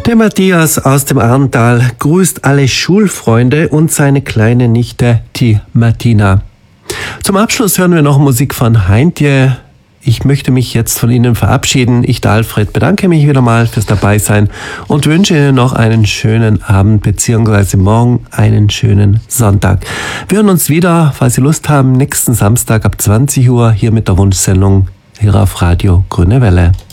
Der Matthias aus dem Arntal grüßt alle Schulfreunde und seine kleine Nichte, die Martina. Zum Abschluss hören wir noch Musik von Heintje. Ich möchte mich jetzt von Ihnen verabschieden. Ich, der Alfred, bedanke mich wieder mal fürs Dabeisein und wünsche Ihnen noch einen schönen Abend bzw. morgen einen schönen Sonntag. Wir hören uns wieder, falls Sie Lust haben, nächsten Samstag ab 20 Uhr hier mit der Wunschsendung hier auf Radio Grüne Welle.